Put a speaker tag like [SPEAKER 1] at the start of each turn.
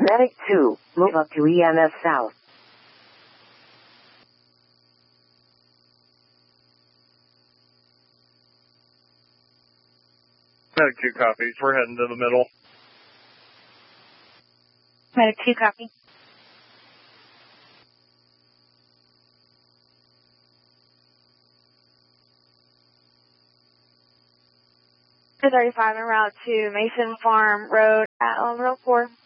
[SPEAKER 1] Medic 2, move up to EMS South.
[SPEAKER 2] Medic 2 copies. We're heading to the middle.
[SPEAKER 3] Medic 2 copy. Two 35 en route to Mason Farm Road at Road 4.